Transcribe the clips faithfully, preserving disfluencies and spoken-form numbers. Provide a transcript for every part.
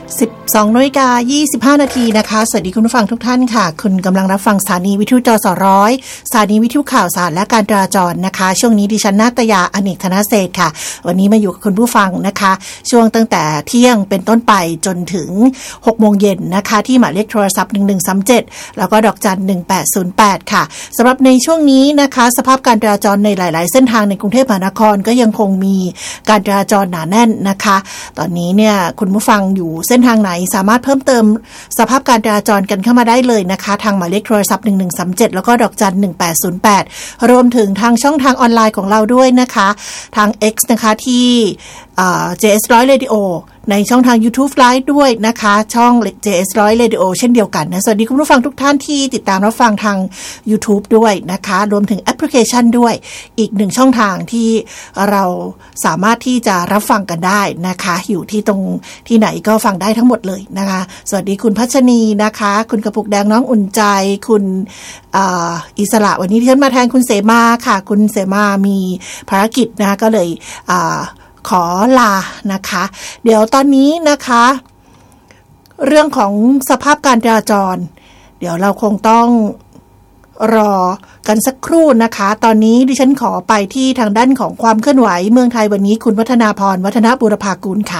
สิบสองนาฬิกายี่สิบห้านาทีนะคะสวัสดีคุณผู้ฟังทุกท่านค่ะคุณกำลังรับฟังสถานีวิทยุจสร้อยสถานีวิทยุข่าวสารและการจราจรนะคะช่วงนี้ดิฉันนาตยาอเนกธนเศรษฐ์ค่ะวันนี้มาอยู่กับคุณผู้ฟังนะคะช่วงตั้งแต่เที่ยงเป็นต้นไปจนถึงหกโมงเย็นนะคะที่หมายเลขโทรศัพท์หนึ่งหนึ่งสามเจ็ดแล้วก็ดอกจันหนึ่งแปดศูนย์แปดค่ะสำหรับในช่วงนี้นะคะสภาพการจราจรในหลายๆเส้นทางในกรุงเทพมหานครก็ยังคงมีการจราจรหนาแน่นนะคะตอนนี้เนี่ยคุณผู้ฟังอยู่เส้นทางไหนสามารถเพิ่มเติมสภาพการจราจรกันเข้ามาได้เลยนะคะทางหมายเลขโทรศัพท์หนึ่งหนึ่งสามเจ็ดแล้วก็ดอกจันหนึ่งแปดศูนย์แปดรวมถึงทางช่องทางออนไลน์ของเราด้วยนะคะทาง X นะคะที่ เจ เอส หนึ่งร้อย Radio ในช่องทาง YouTube Live ด้วยนะคะช่อง เจ เอส หนึ่งร้อย Radio เช่นเดียวกันนะสวัสดีคุณผู้ฟังทุกท่านที่ติดตามรับฟังทาง YouTube ด้วยนะคะรวมถึงแอปพลิเคชันด้วยอีกหนึ่งช่องทางที่เราสามารถที่จะรับฟังกันได้นะคะอยู่ที่ตรงที่ไหนก็ฟังได้ทั้งหมดเลยนะคะสวัสดีคุณพัชนีนะคะคุณกระปุกแดงน้องอุ่นใจคุณอิสระวันนี้ที่ฉันมาแทนคุณเสมาค่ะคุณเสมามีภารกิจนะก็เลยขอลานะคะเดี๋ยวตอนนี้นะคะเรื่องของสภาพการจราจรเดี๋ยวเราคงต้องรอกันสักครู่นะคะตอนนี้ดิฉันขอไปที่ทางด้านของความเคลื่อนไหวเมืองไทยวันนี้คุณวัฒนาพรวัฒนบุรพากุลค่ะ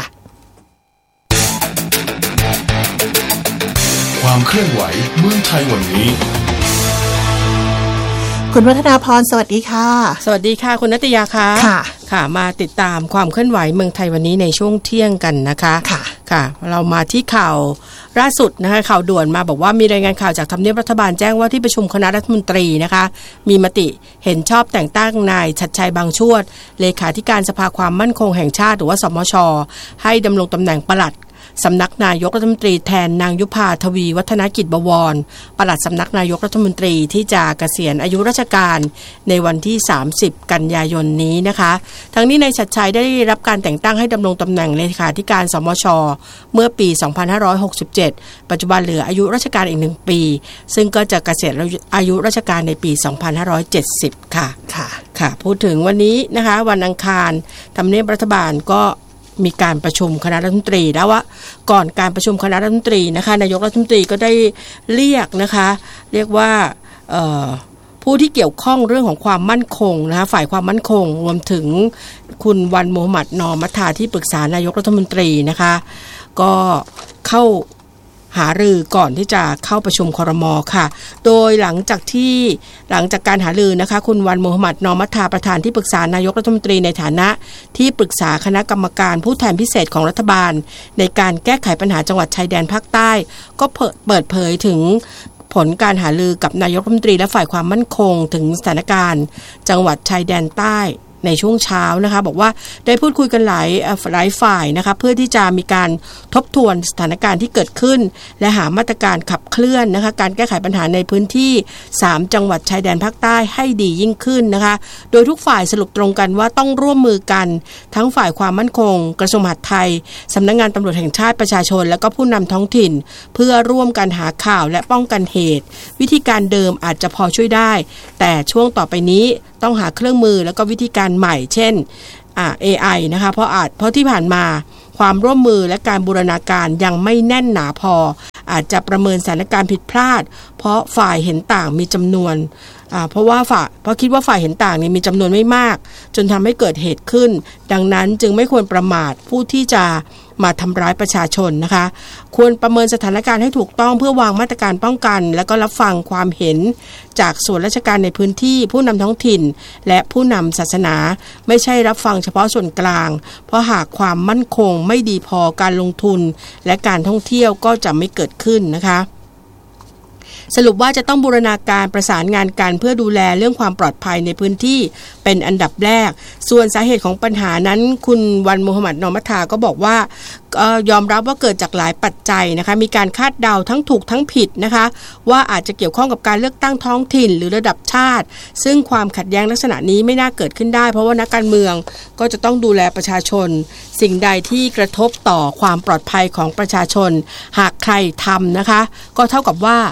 ความเคลื่อนไหวเมืองไทยวันนี้คุณวัฒนาพรสวัสดีค่ะสวัสดีค่ะคุณณัฐยาค่ะค่ะค่ะมาติดตามความเคลื่อนไหวเมืองไทยวันนี้ในช่วงเที่ยงกันนะคะค่ะค่ะเรามาที่ข่าวล่าสุดนะคะข่าวด่วนมาบอกว่ามีรายงานข่าวจากทำเนียบรัฐบาลแจ้งว่าที่ประชุมคณะรัฐมนตรีนะคะมีมติเห็นชอบแต่งตั้งนายชัดชัยบางชวดเลขาธิการสภาความมั่นคงแห่งชาติหรือว่าสมช.ให้ดำรงตำแหน่งปลัดสำนักนายกรัฐมนตรีแทนนางยุพาทวีวัฒนกิจบวรปลัดสำนักนายกรัฐมนตรีที่จะเกษียณอายุราชการในวันที่สามสิบกันยายนนี้นะคะทั้งนี้นายชัดชัยได้รับการแต่งตั้งให้ดำรงตำแหน่งเลขาธิการสมช.เมื่อปีสองพันห้าร้อยหกสิบเจ็ดปัจจุบันเหลืออายุราชการอีกหนึ่งปีซึ่งก็จะเกษียณอายุราชการในปีสองพันห้าร้อยเจ็ดสิบค่ะค่ะค่ะพูดถึงวันนี้นะคะวันอังคารทำเนียบรัฐบาลก็มีการประชุมคณะรัฐมนตรีแล้วว่าก่อนการประชุมคณะรัฐมนตรีนะคะนายกรัฐมนตรีก็ได้เรียกนะคะเรียกว่าผู้ที่เกี่ยวข้องเรื่องของความมั่นคงนะคะฝ่ายความมั่นคงรวมถึงคุณวันโมฮัมหมัดนอมัทธาที่ปรึกษานายกรัฐมนตรีนะคะก็เข้าหารือก่อนที่จะเข้าประชุมครม.ค่ะโดยหลังจากที่หลังจากการหารือนะคะคุณวันโมฮัมหมัดนอมัทธาประธานที่ปรึกษานายกรัฐมนตรีในฐานะที่ปรึกษาคณะกรรมการผู้แทนพิเศษของรัฐบาลในการแก้ไขปัญหาจังหวัดชายแดนภาคใต้ก็เปิดเผยถึงผลการหารือกับนายกรัฐมนตรีและฝ่ายความมั่นคงถึงสถานการณ์จังหวัดชายแดนใต้ในช่วงเช้านะคะบอกว่าได้พูดคุยกันหลายหลายฝ่ายนะคะเพื่อที่จะมีการทบทวนสถานการณ์ที่เกิดขึ้นและหามาตรการขับเคลื่อนนะคะการแก้ไขปัญหาในพื้นที่สามจังหวัดชายแดนภาคใต้ให้ดียิ่งขึ้นนะคะโดยทุกฝ่ายสรุปตรงกันว่าต้องร่วมมือกันทั้งฝ่ายความมั่นคงกระทรวงมหาดไทยสำนักงานตำรวจแห่งชาติประชาชนและก็ผู้นำท้องถิ่นเพื่อร่วมกันหาข่าวและป้องกันเหตุวิธีการเดิมอาจจะพอช่วยได้แต่ช่วงต่อไปนี้ต้องหาเครื่องมือแล้วก็วิธีการใหม่เช่นอ่า เอ ไอ นะคะเพราะอาจเพราะที่ผ่านมาความร่วมมือและการบูรณาการยังไม่แน่นหนาพออาจจะประเมินสถานการณ์ผิดพลาดเพราะฝ่ายเห็นต่างมีจำนวนอ่าเพราะว่าฝ่ายเพราะคิดว่าฝ่ายเห็นต่างนี่มีจำนวนไม่มากจนทำให้เกิดเหตุขึ้นดังนั้นจึงไม่ควรประมาทผู้ที่จะมาทำร้ายประชาชนนะคะควรประเมินสถานการณ์ให้ถูกต้องเพื่อวางมาตรการป้องกันและก็รับฟังความเห็นจากส่วนราชการในพื้นที่ผู้นำท้องถิ่นและผู้นำศาสนาไม่ใช่รับฟังเฉพาะส่วนกลางเพราะหากความมั่นคงไม่ดีพอการลงทุนและการท่องเที่ยวก็จะไม่เกิดขึ้นนะคะสรุปว่าจะต้องบูรณาการประสานงานกันเพื่อดูแลเรื่องความปลอดภัยในพื้นที่เป็นอันดับแรกส่วนสาเหตุของปัญหานั้นคุณวันโมฮัมหมัดนอมัทธาก็บอกว่ายอมรับว่าเกิดจากหลายปัจจัยนะคะมีการคาดเดาทั้งถูกทั้งผิดนะคะว่าอาจจะเกี่ยวข้องกับการเลือกตั้งท้องถิ่นหรือระดับชาติซึ่งความขัดแย้งลักษณะนี้ไม่น่าเกิดขึ้นได้เพราะว่านักการเมืองก็จะต้องดูแลประชาชนสิ่งใดที่กระทบต่อความปลอดภัยของประชาชนหากใครทำนะคะก็เท่ากับว่าเป็น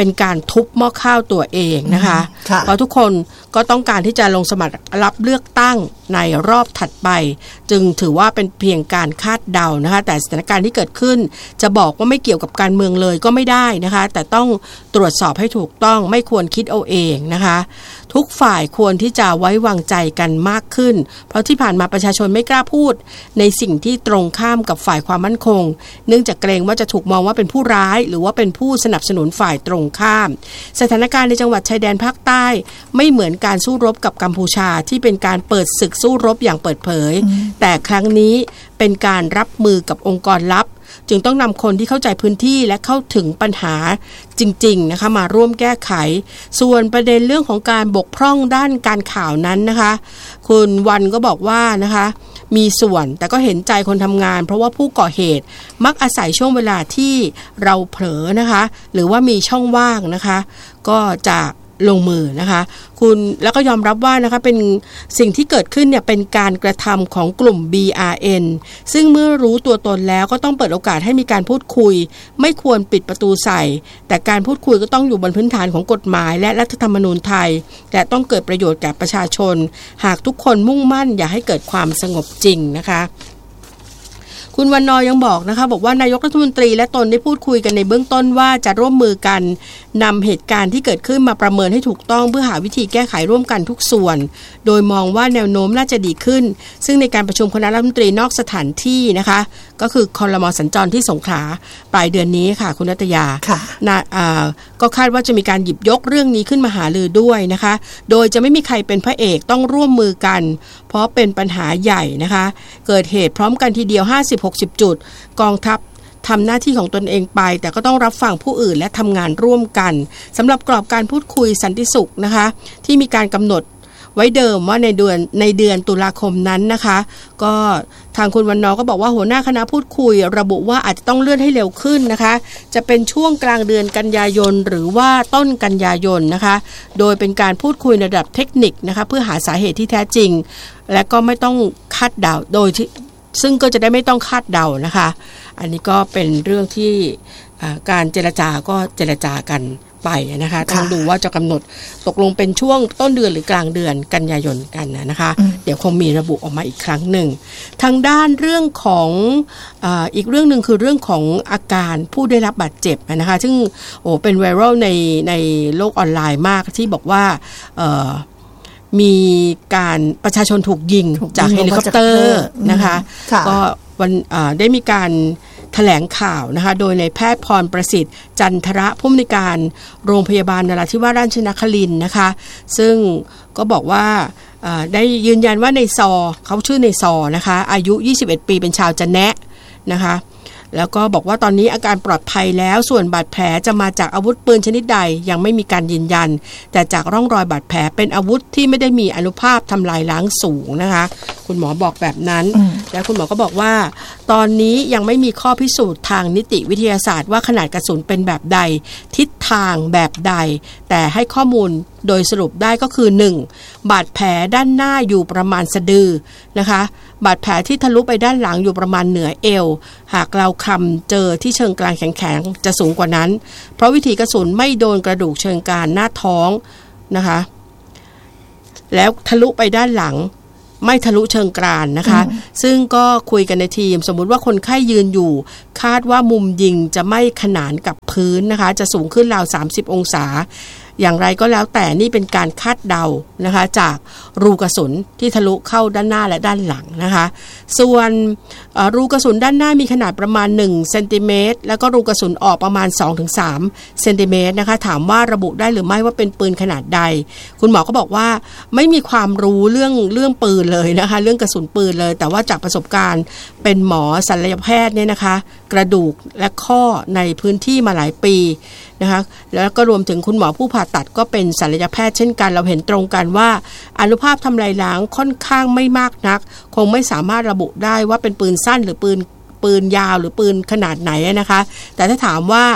เป็นการทุบหม้อข้าวตัวเองนะคะเพราะทุกคนก็ต้องการที่จะลงสมัครรับเลือกตั้งในรอบถัดไปจึงถือว่าเป็นเพียงการคาดเดานะคะแต่สถานการณ์ที่เกิดขึ้นจะบอกว่าไม่เกี่ยวกับการเมืองเลยก็ไม่ได้นะคะแต่ต้องตรวจสอบให้ถูกต้องไม่ควรคิดเอาเองนะคะทุกฝ่ายควรที่จะไว้วางใจกันมากขึ้นเพราะที่ผ่านมาประชาชนไม่กล้าพูดในสิ่งที่ตรงข้ามกับฝ่ายความมั่นคงเนื่องจากเกรงว่าจะถูกมองว่าเป็นผู้ร้ายหรือว่าเป็นผู้สนับสนุนฝ่ายตรงข้ามสถานการณ์ในจังหวัดชายแดนภาคใต้ไม่เหมือนการสู้รบกับกัมพูชาที่เป็นการเปิดศึกสู้รบอย่างเปิดเผยแต่ครั้งนี้เป็นการรับมือกับองค์กรลับจึงต้องนำคนที่เข้าใจพื้นที่และเข้าถึงปัญหาจริงๆนะคะมาร่วมแก้ไขส่วนประเด็นเรื่องของการบกพร่องด้านการข่าวนั้นนะคะคุณวันก็บอกว่านะคะมีส่วนแต่ก็เห็นใจคนทำงานเพราะว่าผู้ก่อเหตุมักอาศัยช่วงเวลาที่เราเผลอนะคะหรือว่ามีช่องว่างนะคะก็จะลงมือนะคะคุณแล้วก็ยอมรับว่านะคะเป็นสิ่งที่เกิดขึ้นเนี่ยเป็นการกระทำของกลุ่ม บี อาร์ เอ็น ซึ่งเมื่อรู้ตัวตนแล้วก็ต้องเปิดโอกาสให้มีการพูดคุยไม่ควรปิดประตูใส่แต่การพูดคุยก็ต้องอยู่บนพื้นฐานของกฎหมายและรัฐธรรมนูญไทยและต้องเกิดประโยชน์แก่ประชาชนหากทุกคนมุ่งมั่นอย่าให้เกิดความสงบจริงนะคะคุณวรรณอยังบอกนะคะบอกว่านายกรัฐมนตรีและตนได้พูดคุยกันในเบื้องต้นว่าจะร่วมมือกันนำเหตุการณ์ที่เกิดขึ้นมาประเมินให้ถูกต้องเพื่อหาวิธีแก้ไขร่วมกันทุกส่วนโดยมองว่าแนวโน้มน่าจะดีขึ้นซึ่งในการประชุมคณะรัฐมนตรีนอกสถานที่นะคะก็คือครม.สัญจรที่สงขลาปลายเดือนนี้ค่ะคุณณัฐยานะก็คาดว่าจะมีการหยิบยกเรื่องนี้ขึ้นมาหารือด้วยนะคะโดยจะไม่มีใครเป็นพระเอกต้องร่วมมือกันเพราะเป็นปัญหาใหญ่นะคะเกิดเหตุพร้อมกันทีเดียวห้าสิบ หกสิบจุดกองทัพทำหน้าที่ของตนเองไปแต่ก็ต้องรับฟังผู้อื่นและทำงานร่วมกันสำหรับกรอบการพูดคุยสันติสุขนะคะที่มีการกำหนดไว้เดิมว่าในเดือนในเดือนตุลาคมนั้นนะคะก็ทางคุณวรรณอก็บอกว่าหัวหน้าคณะพูดคุยระบุว่าอาจจะต้องเลื่อนให้เร็วขึ้นนะคะจะเป็นช่วงกลางเดือนกันยายนหรือว่าต้นกันยายนนะคะโดยเป็นการพูดคุยในระดับเทคนิคนะคะเพื่อหาสาเหตุที่แท้จริงและก็ไม่ต้องคาดเดาโดยที่ซึ่งก็จะได้ไม่ต้องคาดเดานะคะอันนี้ก็เป็นเรื่องที่การเจรจาก็เจรจากันไปนะคะต้องดูว่าจะกำหนดตกลงเป็นช่วงต้นเดือนหรือกลางเดือนกันยายนกันนะคะเดี๋ยวคงมีระบุออกมาอีกครั้งหนึ่งทางด้านเรื่องของอ่าอีกเรื่องหนึ่งคือเรื่องของอาการผู้ได้รับบาดเจ็บนะคะซึ่งโอ้เป็นไวรัลในในโลกออนไลน์มากที่บอกว่าเอ่อมีการประชาชนถูกยิงจากเฮลิคอปเตอร์นะคะก็วันได้มีการแถลงข่าวนะคะโดยนายแพทย์พรประสิทธิ์จันทระผู้อำนวยการโรงพยาบาลนราธิวาสราชนครินทร์นะคะซึ่งก็บอกว่าได้ยืนยันว่าในซอเขาชื่อในซอนะคะอายุยี่สิบเอ็ดปีเป็นชาวจะแนะนะคะแล้วก็บอกว่าตอนนี้อาการปลอดภัยแล้วส่วนบาดแผลจะมาจากอาวุธปืนชนิดใดยังไม่มีการยืนยันแต่จากร่องรอยบาดแผลเป็นอาวุธที่ไม่ได้มีอานุภาพทำลายล้างสูงนะคะคุณหมอบอกแบบนั้นและคุณหมอก็บอกว่าตอนนี้ยังไม่มีข้อพิสูจน์ทางนิติวิทยาศาสตร์ว่าขนาดกระสุนเป็นแบบใดทิศทางแบบใดแต่ให้ข้อมูลโดยสรุปได้ก็คือหนึ่งบาดแผลด้านหน้าอยู่ประมาณสะดือนะคะบาดแผลที่ทะลุไปด้านหลังอยู่ประมาณเหนือเอวหากเราคำเจอที่เชิงกรานแข็งๆจะสูงกว่านั้นเพราะวิถีกระสุนไม่โดนกระดูกเชิงกรานหน้าท้องนะคะแล้วทะลุไปด้านหลังไม่ทะลุเชิงกรานนะคะซึ่งก็คุยกันในทีมสมมุติว่าคนไข้ยืนอยู่คาดว่ามุมยิงจะไม่ขนานกับพื้นนะคะจะสูงขึ้นราวสามสิบองศาอย่างไรก็แล้วแต่นี่เป็นการคาดเดานะคะจากรูกระสุนที่ทะลุเข้าด้านหน้าและด้านหลังนะคะส่วนรูกระสุนด้านหน้ามีขนาดประมาณหนึ่งเซนติเมตรแล้วก็รูกระสุนออกประมาณ สองถึงสาม เซนติเมตรนะคะถามว่าระบุได้หรือไม่ว่าเป็นปืนขนาดใดคุณหมอก็บอกว่าไม่มีความรู้เรื่องเรื่องปืนเลยนะคะเรื่องกระสุนปืนเลยแต่ว่าจากประสบการณ์เป็นหมอศัลยแพทย์เนี่ยนะคะกระดูกและข้อในพื้นที่มาหลายปีนะคะแล้วก็รวมถึงคุณหมอผู้ผ่าตัดก็เป็นศัลยแพทย์เช่นกันเราเห็นตรงกันว่าอานุภาพทำลายล้างค่อนข้างไม่มากนักคงไม่สามารถระบุได้ว่าเป็นปืนสั้นหรือปืนปืนยาวหรือปืนขนาดไหนนะคะแต่ถ้าถามว่า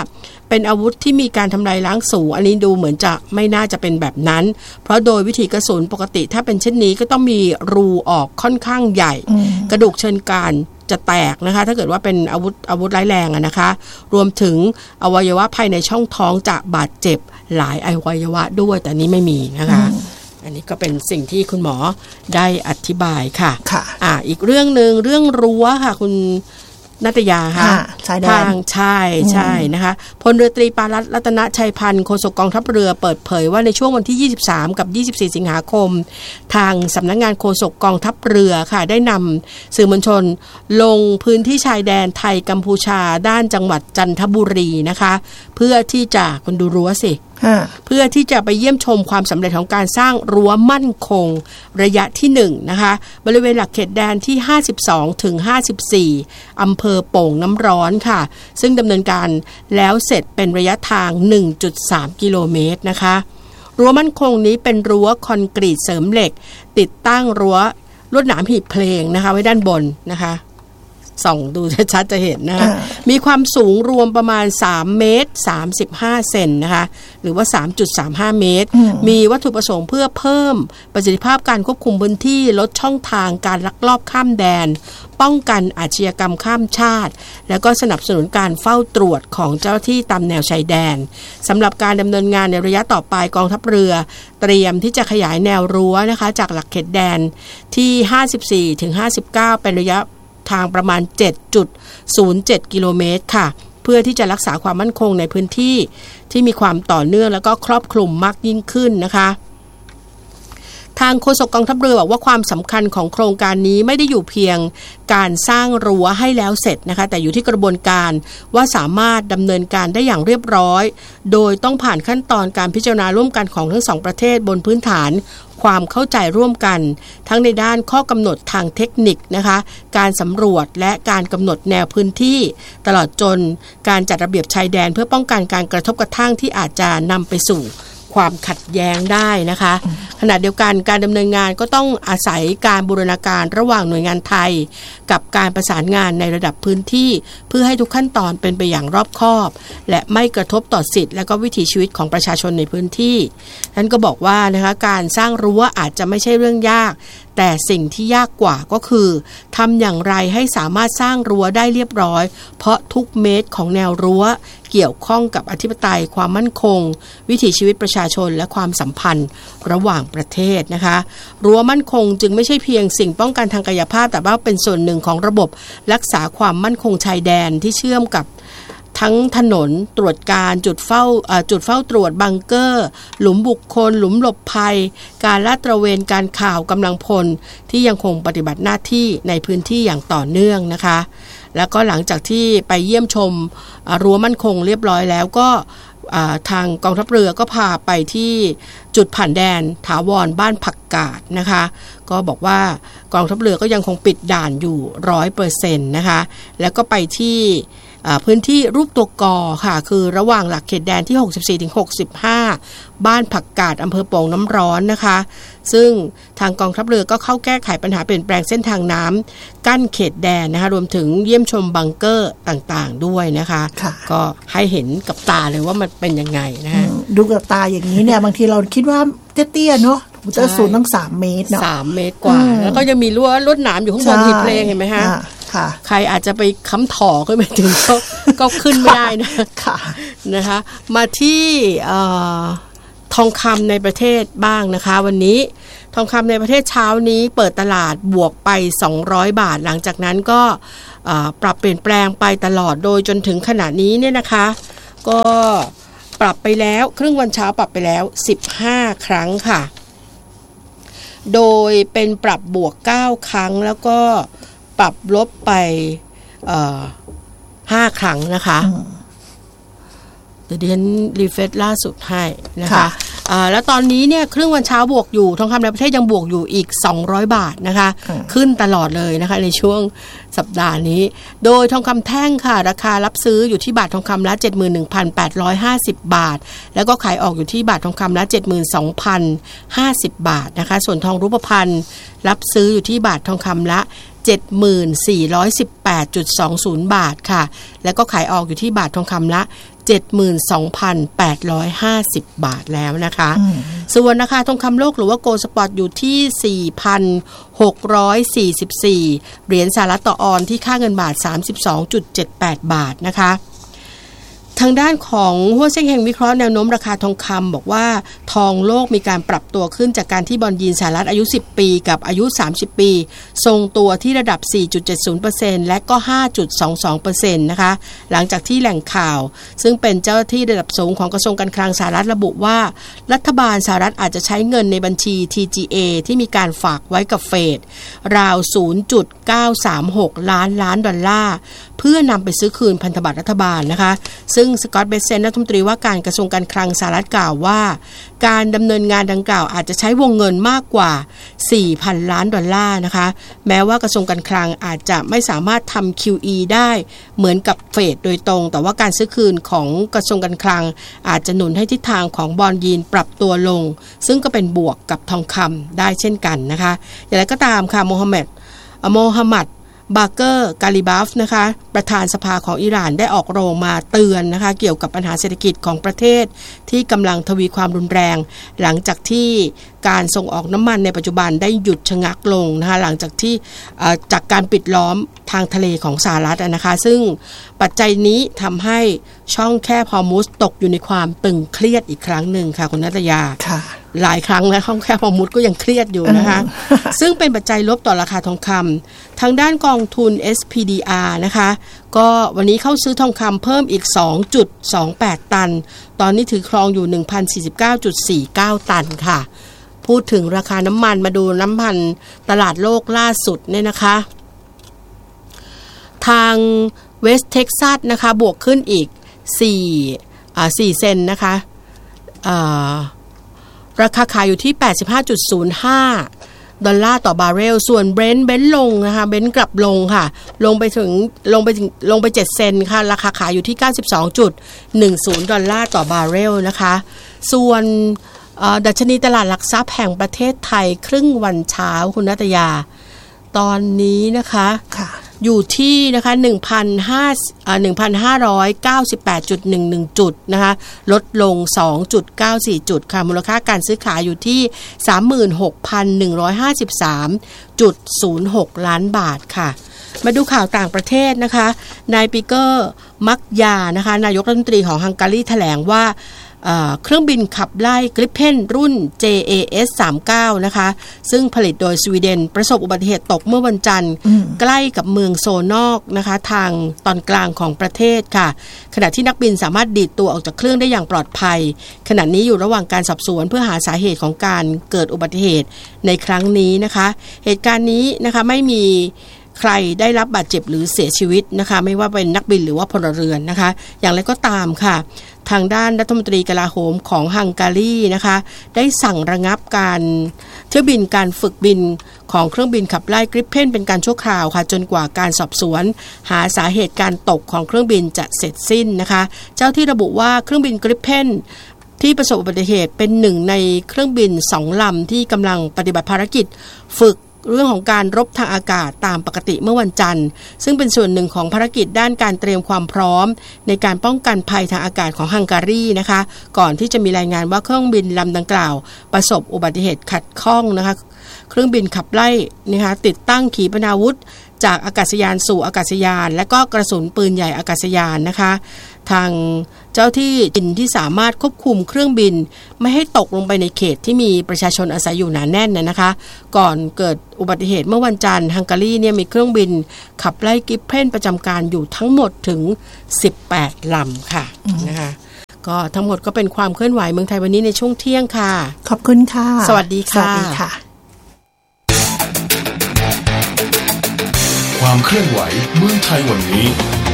เป็นอาวุธที่มีการทำลายล้างสูงอันนี้ดูเหมือนจะไม่น่าจะเป็นแบบนั้นเพราะโดยวิธีกระสุนปกติถ้าเป็นเช่นนี้ก็ต้องมีรูออกค่อนข้างใหญ่กระดูกเชิงกรานจะแตกนะคะถ้าเกิดว่าเป็นอาวุธอาวุธร้ายแรงอะนะคะรวมถึงอวัยวะภายในช่องท้องจะบาดเจ็บหลายอวัยวะด้วยแต่นี้ไม่มีนะคะอันนี้ก็เป็นสิ่งที่คุณหมอได้อธิบายค่ะค่ะอ่าอีกเรื่องนึงเรื่องรั้วค่ะคุณนัตยาค่ะทางใช่ใช่นะคะพลเรือตรีปารัตน์รัตนชัยพันธ์โฆษกกองทัพเรือเปิดเผยว่าในช่วงวันที่ยี่สิบสามกับยี่สิบสี่สิงหาคมทางสำนักงานโฆษกกองทัพเรือค่ะได้นำสื่อมวลชนลงพื้นที่ชายแดนไทยกัมพูชาด้านจังหวัดจันทบุรีนะคะเพื่อที่จะคุณดูรั้วสิเพื่อที่จะไปเยี่ยมชมความสำเร็จของการสร้างรั้วมั่นคงระยะที่หนึ่งนะคะบริเวณหลักเขตแดนที่ห้าสิบสองถึงห้าสิบสี่อำเภอโป่งน้ำร้อนค่ะซึ่งดำเนินการแล้วเสร็จเป็นระยะทาง หนึ่งจุดสาม กิโลเมตรนะคะรั้วมั่นคงนี้เป็นรั้วคอนกรีตเสริมเหล็กติดตั้งรั้วลวดหนามหีบเพลงนะคะไว้ด้านบนนะคะส่องดูชัดๆจะเห็นนะคะมีความสูงรวมประมาณสามเมตรสามสิบห้าเซนนะคะหรือว่า สามจุดสามห้า เมตรมีวัตถุประสงค์เพื่อเพิ่มประสิทธิภาพการควบคุมพื้นที่ลดช่องทางการลักลอบข้ามแดนป้องกันอาชญากรรมข้ามชาติแล้วก็สนับสนุนการเฝ้าตรวจของเจ้าหน้าที่ตามแนวชายแดนสำหรับการดำเนินงานในระยะต่อไปกองทัพเรือเตรียมที่จะขยายแนวรั้วนะคะจากหลักเขตแดนที่ห้าสิบสี่ถึงห้าสิบเก้าเป็นระยะทางประมาณ เจ็ดจุดศูนย์เจ็ด กิโลเมตรค่ะเพื่อที่จะรักษาความมั่นคงในพื้นที่ที่มีความต่อเนื่องแล้วก็ครอบคลุมมากยิ่งขึ้นนะคะทางโฆษกกองทัพเรือบอกว่าความสำคัญของโครงการนี้ไม่ได้อยู่เพียงการสร้างรั้วให้แล้วเสร็จนะคะแต่อยู่ที่กระบวนการว่าสามารถดำเนินการได้อย่างเรียบร้อยโดยต้องผ่านขั้นตอนการพิจารณาร่วมกันของทั้งสองประเทศบนพื้นฐานความเข้าใจร่วมกันทั้งในด้านข้อกำหนดทางเทคนิคนะคะการสำรวจและการกำหนดแนวพื้นที่ตลอดจนการจัดระเบียบชายแดนเพื่อป้องกันการกระทบกระทั่งที่อาจจะนำไปสู่ความขัดแย้งได้นะคะขณะเดียวกันการดำเนินงานก็ต้องอาศัยการบูรณาการระหว่างหน่วยงานไทยกับการประสานงานในระดับพื้นที่เพื่อให้ทุกขั้นตอนเป็นไปอย่างรอบคอบและไม่กระทบต่อสิทธิและก็วิถีชีวิตของประชาชนในพื้นที่ท่านก็บอกว่านะคะการสร้างรั้วอาจจะไม่ใช่เรื่องยากแต่สิ่งที่ยากกว่าก็คือทำอย่างไรให้สามารถสร้างรั้วได้เรียบร้อยเพราะทุกเมตรของแนวรั้วเกี่ยวข้องกับอธิปไตยความมั่นคงวิถีชีวิตประชาชนและความสัมพันธ์ระหว่างประเทศนะคะรั้วมั่นคงจึงไม่ใช่เพียงสิ่งป้องกันทางกายภาพแต่ว่าเป็นส่วนหนึ่งของระบบรักษาความมั่นคงชายแดนที่เชื่อมกับทั้งถนนตรวจการจุดเฝ้าจุดเฝ้าตรวจบังเกอร์หลุมบุคคลหลุมหลบภัยการลาดตระเวนการข่าวกำลังพลที่ยังคงปฏิบัติหน้าที่ในพื้นที่อย่างต่อเนื่องนะคะแล้วก็หลังจากที่ไปเยี่ยมชมรั้วมั่นคงเรียบร้อยแล้วก็ทางกองทัพเรือก็พาไปที่จุดผ่านแดนถาวรบ้านผักกาดนะคะก็บอกว่ากองทัพเรือก็ยังคงปิดด่านอยู่ ร้อยเปอร์เซ็นต์ นะคะแล้วก็ไปที่พื้นที่รูปตัวกอค่ะคือระหว่างหลักเขตแดนที่หกสิบสี่ถึงหกสิบห้าบ้านผักกาดอำเภอโป่งน้ำร้อนนะคะซึ่งทางกองทัพเรือก็เข้าแก้ไขปัญหาเปลี่ยนแปลงเส้นทางน้ำกั้นเขตแดนนะคะรวมถึงเยี่ยมชมบังเกอร์ต่างๆด้วยนะคะก็ให้เห็นกับตาเลยว่ามันเป็นยังไงนะดูกับตาอย่างนี้เนี่ยบางทีเราคิดว่าเตี้ยๆเนาะจะสูงตั้งสามเมตรเนาะสามเมตรกว่าแล้วก็ยังมีรั้วลวดหนามอยู่ข้างบนหีบเพลงเห็นไหมคะใครอาจจะไปค้ำถ่อขึ้นไปถึงก็ก็ขึ้นไม่ได้นะนะคะมาที่ทองคำในประเทศบ้างนะคะวันนี้ทองคำในประเทศเช้านี้เปิดตลาดบวกไปสองร้อยบาทหลังจากนั้นก็ปรับเปลี่ยนแปลงไปตลอดโดยจนถึงขณะนี้เนี่ยนะคะก็ปรับไปแล้วครึ่งวันเช้าปรับไปแล้วสิบห้าครั้งค่ะโดยเป็นปรับบวกเก้าครั้งแล้วก็ปรับลบไปห้าครั้งนะคะเดี๋ยวดิฉันรีเฟรชล่าสุดให้นะคะแล้วตอนนี้เนี่ยครึ่งวันเช้าบวกอยู่ทองคำในประเทศยังบวกอยู่อีกสองร้อยบาทนะคะขึ้นตลอดเลยนะคะในช่วงสัปดาห์นี้โดยทองคำแท่งค่ะราคารับซื้ออยู่ที่บาททองคำละ เจ็ดหมื่นหนึ่งพันแปดร้อยห้าสิบ บาทแล้วก็ขายออกอยู่ที่บาททองคำละ เจ็ดหมื่นสองพันห้าสิบ บาทนะคะส่วนทองรูปพรรณรับซื้ออยู่ที่บาททองคำละ เจ็ดหมื่นสี่ร้อยสิบแปดจุดสองศูนย์ บาทค่ะแล้วก็ขายออกอยู่ที่บาททองคำละ เจ็ดหมื่นสองพันแปดร้อยห้าสิบ บาทแล้วนะคะส่วนราคาทองคำโลกหรือว่าโกลด์สปอตอยู่ที่ สี่พันหกร้อยสี่สิบสี่ เหรียญสหรัฐต่อออนซ์ที่ค่าเงินบาท สามสิบสองจุดเจ็ดแปด บาทนะคะทางด้านของหัวเซ็งเฮงวิเคราะห์แนวโน้มราคาทองคำบอกว่าทองโลกมีการปรับตัวขึ้นจากการที่บอนด์ยิลด์สหรัฐอายุสิบปีกับอายุสามสิบปีทรงตัวที่ระดับ สี่จุดเจ็ดศูนย์เปอร์เซ็นต์ และก็ ห้าจุดสองสองเปอร์เซ็นต์ นะคะหลังจากที่แหล่งข่าวซึ่งเป็นเจ้าหน้าที่ระดับสูงของกระทรวงการคลังสหรัฐระบุว่ารัฐบาลสหรัฐอาจจะใช้เงินในบัญชี ที จี เอ ที่มีการฝากไว้กับเฟดราว ศูนย์จุดเก้าสามหก ล้านล้านดอลลาร์เพื่อนำไปซื้อคืนพันธบัตรรัฐบาลนะคะซึ่งสกอตต์เบสเซนรัฐมนตรีว่าการกระทรวงการคลังสหรัฐกล่าวว่าการดำเนินงานดังกล่าวอาจจะใช้วงเงินมากกว่า สี่พัน ล้านดอลลาร์นะคะแม้ว่ากระทรวงการคลังอาจจะไม่สามารถทำ คิว อี ได้เหมือนกับเฟดโดยตรงแต่ว่าการซื้อคืนของกระทรวงการคลังอาจจะหนุนให้ทิศทางของบอนด์ยิลด์ปรับตัวลงซึ่งก็เป็นบวกกับทองคำได้เช่นกันนะคะอย่างไรก็ตามค่ะโมฮัมเหม็ดโมฮัมหมัดบาเกอร์กาลิบัฟนะคะประธานสภาของอิหร่านได้ออกโรงมาเตือนนะคะเกี่ยวกับปัญหาเศรษฐกิจของประเทศที่กำลังทวีความรุนแรงหลังจากที่การส่งออกน้ำมันในปัจจุบันได้หยุดชะงักลงนะคะหลังจากที่จากการปิดล้อมทางทะเลของสหรัฐนะคะซึ่งปัจจัยนี้ทำให้ช่องแคบฮอร์มุซตกอยู่ในความตึงเครียดอีกครั้งหนึ่งค่ะคุณณัฐยาหลายครั้งแล้วช่องแคบฮอร์มุซก็ยังเครียดอยู่นะคะซึ่งเป็นปัจจัยลบต่อราคาทองคำทางด้านกองทุน เอส พี ดี อาร์ นะคะก็วันนี้เข้าซื้อทองคำเพิ่มอีก สองจุดสองแปด ตันตอนนี้ถือครองอยู่ หนึ่งพันสี่สิบเก้าจุดสี่เก้า ตันค่ะพูดถึงราคาน้ำมันมาดูน้ำมันตลาดโลกล่าสุดเนี่ยนะคะทางเวสต์เท็กซัสนะคะบวกขึ้นอีกสี่อ่าสี่เซนนะคะอ่าราคาขายอยู่ที่ แปดสิบห้าจุดศูนย์ห้า ดอลลาร์ต่อบาร์เรลส่วนเบรนท์เบนท์ลงนะคะเบนท์กลับลงค่ะลงไปถึงลงไปถึงลงไปเจ็ดเซนค่ะราคาขายอยู่ที่ เก้าสิบสองจุดหนึ่งศูนย์ ดอลลาร์ต่อบาร์เรลนะคะส่วนดัชนีตลาดหลักทรัพย์แห่งประเทศไทยครึ่งวันเช้าคุณณัฐยาตอนนี้นะคะอยู่ที่นะคะ หนึ่งพันห้าร้อยเก้าสิบแปดจุดหนึ่งหนึ่ง จุดนะคะลดลง สองจุดเก้าสี่ จุดค่ะมูลค่าการซื้อขายอยู่ที่ สามหมื่นหกพันหนึ่งร้อยห้าสิบสามจุดศูนย์หก ล้านบาทค่ะมาดูข่าวต่างประเทศนะคะนายปีเกอร์มักยานะคะนายกรัฐมนตรีของฮังการีแถลงว่าเครื่องบินขับไล่กริปเพนรุ่น เจ เอ เอส สามสิบเก้า นะคะซึ่งผลิตโดยสวีเดนประสบอุบัติเหตุตกเมื่อวันจันทร์ใกล้กับเมืองโซนอกนะคะทางตอนกลางของประเทศค่ะขณะที่นักบินสามารถดีดตัวออกจากเครื่องได้อย่างปลอดภัยขณะนี้อยู่ระหว่างการสอบสวนเพื่อหาสาเหตุของการเกิดอุบัติเหตุในครั้งนี้นะคะเหตุการณ์นี้นะคะไม่มีใครได้รับบาดเจ็บหรือเสียชีวิตนะคะไม่ว่าเป็นนักบินหรือว่าพลเรือนนะคะอย่างไรก็ตามค่ะทางด้านรัฐมนตรีกลาโหมของฮังการีนะคะได้สั่งระงับการเที่ยวบินการฝึกบินของเครื่องบินขับไล่กริปเพนเป็นการชั่วคราวค่ะจนกว่าการสอบสวนหาสาเหตุการตกของเครื่องบินจะเสร็จสิ้นนะคะเจ้าที่ระบุว่าเครื่องบินกริปเพนที่ประสบอุบัติเหตุเป็นหนึ่งในเครื่องบินสองลำที่กำลังปฏิบัติภารกิจฝึกเรื่องของการรบทางอากาศตามปกติเมื่อวันจันทร์ซึ่งเป็นส่วนหนึ่งของภารกิจด้านการเตรียมความพร้อมในการป้องกันภัยทางอากาศของฮังการีนะคะก่อนที่จะมีรายงานว่าเครื่องบินลำดังกล่าวประสบอุบัติเหตุขัดข้องนะคะเครื่องบินขับไล่นะคะติดตั้งขีปนาวุธจากอากาศยานสู่อากาศยานและก็กระสุนปืนใหญ่อากาศยานนะคะทางเจ้าที่จินที่สามารถควบคุมเครื่องบินไม่ให้ตกลงไปในเขตที่มีประชาชนอาศัยอยู่หนาแน่นนะคะก่อนเกิดอุบัติเหตุเมื่อวันจันทร์ฮังการีเนี่ยมีเครื่องบินขับไล่กริปเพนประจำการอยู่ทั้งหมดถึงสิบแปดลำค่ะนะคะก็ทั้งหมดก็เป็นความเคลื่อนไหวเมืองไทยวันนี้ในช่วงเที่ยงค่ะขอบคุณค่ะสวัสดีค่ะสวัสดีค่ะความเคลื่อนไหวเมืองไทยวันนี้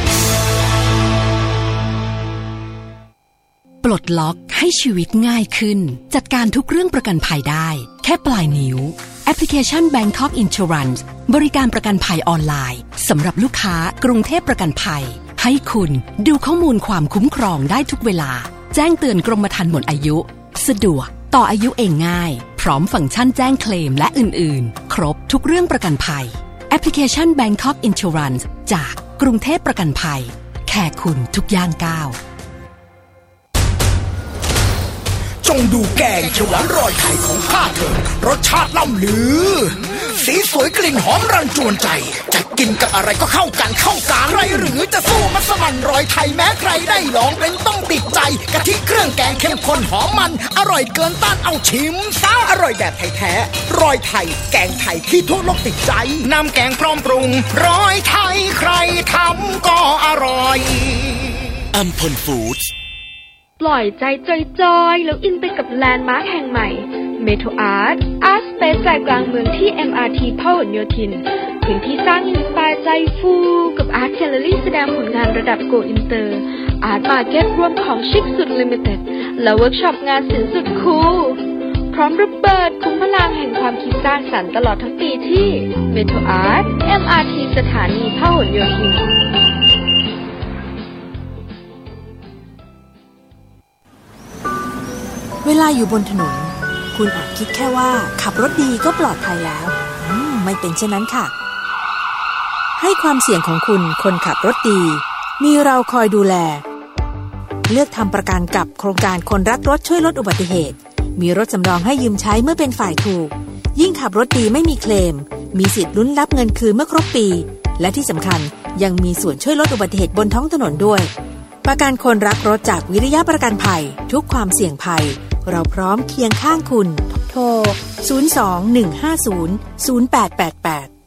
ปลดล็อกให้ชีวิตง่ายขึ้นจัดการทุกเรื่องประกันภัยได้แค่ปลายนิ้วแอปพลิเคชัน Bangkok Insurance บริการประกันภัยออนไลน์สำหรับลูกค้ากรุงเทพประกันภัยให้คุณดูข้อมูลความคุ้มครองได้ทุกเวลาแจ้งเตือนกรมธรรม์หมดอายุสะดวกต่ออายุเองง่ายพร้อมฟังก์ชันแจ้งเคลมและอื่นๆครบทุกเรื่องประกันภัยแอปพลิเคชัน Bangkok Insurance จากกรุงเทพประกันภัยแค่คุณทุกย่างก้าวจงดูแกงเขียวหวานรอยไข่ของข้าเถิดรสชาติล่ำลือสีสวยกลิ่นหอมรันจวนใจจะกินกับอะไรก็เข้ากันเข้ากันใครหรือจะสู้มัสมั่นรอยไทยแม้ใครได้ลองเป็นต้องติดใจกะทิเครื่องแกงเข้มข้นหอมมันอร่อยเกินต้านเอาชิมซะอร่อยแบบไทยแท้รอยไทยแกงไทยที่ทั่วโลกติดใจน้ำแกงพร้อมปรุงรอยไทยใครทำก็อร่อยอัมพลฟู้ดปล่อยใจจอยๆแล้วอินไปกับแลนด์มาร์คแห่งใหม่ Metro Art Art Space ใจกลางเมืองที่ เอ็ม อาร์ ที พหลโยธินพื้นที่สร้างอินสไปร์ใจฟูกับ Art Gallery แสดงผลงานระดับ Go Inter Art Market รวมของชิคสุด Limited และเวิร์กช็อปงานศิลป์สุดคูลพร้อมระเบิดคุ้มพลังแห่งความคิดสร้างสรรค์ตลอดทั้งปีที่ Metro Art เอ็ม อาร์ ที สถานีพหลโยธินเวลาอยู่บนถนนคุณอาจคิดแค่ว่าขับรถดีก็ปลอดภัยแล้วอืมไม่เป็นเช่นนั้นค่ะให้ความเสี่ยงของคุณคนขับรถดีมีเราคอยดูแลเลือกทำประกันกับโครงการคนรักรถช่วยลดอุบัติเหตุมีรถสำรองให้ยืมใช้เมื่อเป็นฝ่ายถูกยิ่งขับรถดีไม่มีเคลมมีสิทธิ์ลุ้นรับเงินคืนเมื่อครบปีและที่สำคัญยังมีส่วนช่วยลดอุบัติเหตุบนท้องถนนด้วยประกันคนรักรถจากวิริยะประกันภัยทุกความเสี่ยงภัยเราพร้อมเคียงข้างคุณโทรศูนย์ สอง หนึ่ง ห้า ศูนย์ ศูนย์ แปด แปด แปด